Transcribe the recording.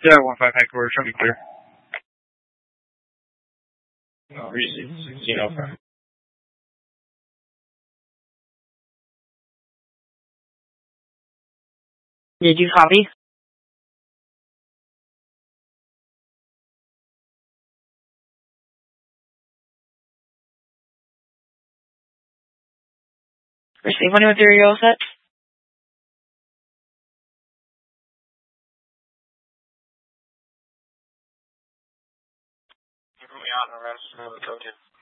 Yeah, 1-5 headquarters, should be clear. Receive 1605. Did you copy? Receive 103, you all set? You put me on the rest of the code.